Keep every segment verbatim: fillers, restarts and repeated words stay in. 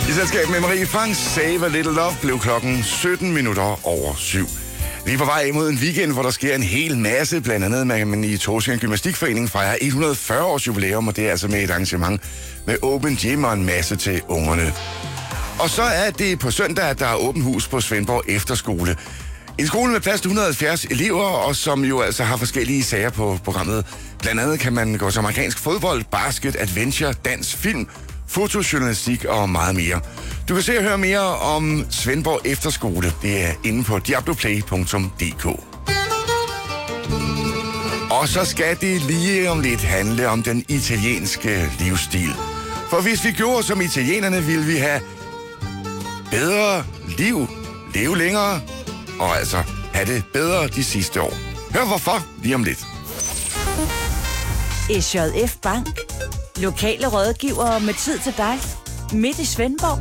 I selskab med Marie Frank, Save a Little Love, blev klokken sytten minutter over syv. Vi er på vej imod en weekend, hvor der sker en hel masse. Blandt andet med man i Torsien Gymnastikforening fejrer et hundrede og fyrre års jubilæum, og det er altså med et arrangement med open gym og en masse til ungerne. Og så er det på søndag, at der er åbent hus på Svendborg Efterskole. En skole med plads til et hundrede og halvfjerds elever, og som jo altså har forskellige sager på programmet. Blandt andet kan man gå til amerikansk fodbold, basket, adventure, dans, film, fotojournalistik og meget mere. Du kan se og høre mere om Svendborg Efterskole. Det er inde på diabloplay punktum d k. Og så skal det lige om lidt handle om den italienske livsstil. For hvis vi gjorde som italienerne, ville vi have bedre liv, leve længere, og altså have det bedre de sidste år. Hør hvorfor lige om lidt. S J F Bank. Lokale rådgivere med tid til dig. Midt i Svendborg.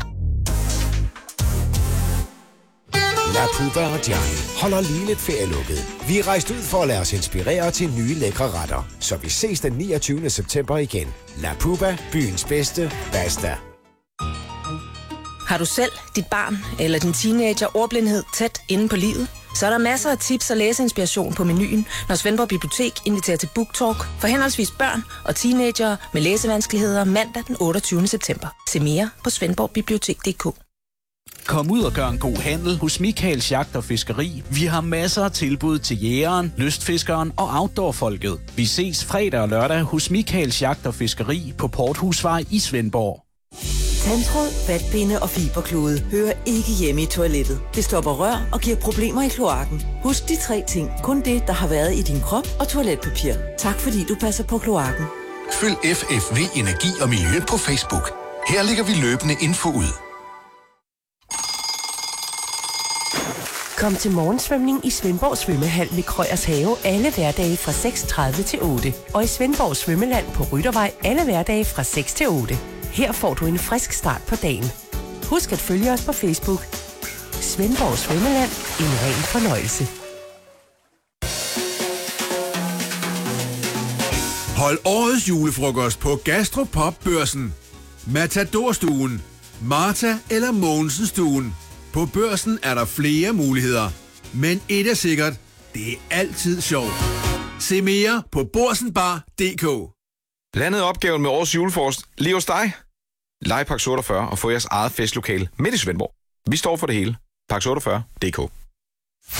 La Puba og Gianni holder lige lidt ferielukket. Vi er rejst ud for at lade os inspirere til nye lækre retter. Så vi ses den niogtyvende september igen. La Puba, byens bedste. Basta. Har du selv, dit barn eller din teenager ordblindhed tæt inde på livet? Så er der masser af tips og læseinspiration på menuen, når Svendborg Bibliotek inviterer til BookTalk for henholdsvis børn og teenagere med læsevanskeligheder mandag den otteogtyvende september. Se mere på svendborg bibliotek punktum d k. Kom ud og gør en god handel hos Michaels Jagt og Fiskeri. Vi har masser af tilbud til jægeren, lystfiskeren og outdoorfolket. Vi ses fredag og lørdag hos Michaels Jagt og Fiskeri på Porthusvej i Svendborg. Tandtråd, vatpinde og fiberklude hører ikke hjemme i toilettet. Det stopper rør og giver problemer i kloakken. Husk de tre ting. Kun det, der har været i din krop og toiletpapir. Tak fordi du passer på kloakken. Følg F F V Energi og Miljø på Facebook. Her lægger vi løbende info ud. Kom til morgensvømning i Svendborg Svømmehal ved Krøyers Have alle hverdage fra seks tredive til otte. Og i Svendborg Svømmeland på Ryttervej alle hverdage fra seks til otte. Her får du en frisk start på dagen. Husk at følge os på Facebook. Svendborg Svømmeland. En ren fornøjelse. Hold årets julefrokost på Gastropop-børsen. Matador-stuen, Marta eller Mogensen-stuen. På Børsen er der flere muligheder. Men et er sikkert, det er altid sjovt. Se mere på borsenbar punktum d k. Landet opgaven med årets julefrokost lige hos dig. Leje Pax otteogfyrre og få jeres eget festlokale midt i Svendborg. Vi står for det hele. Pax otteogfyrre punktum d k.